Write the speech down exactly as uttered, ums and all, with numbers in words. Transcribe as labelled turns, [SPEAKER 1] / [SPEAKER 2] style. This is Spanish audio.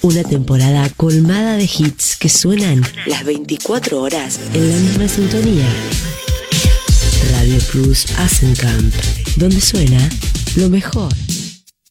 [SPEAKER 1] Una temporada colmada de hits que suenan las veinticuatro horas en la misma sintonía. Radio Plus Asenkamp, donde suena lo mejor.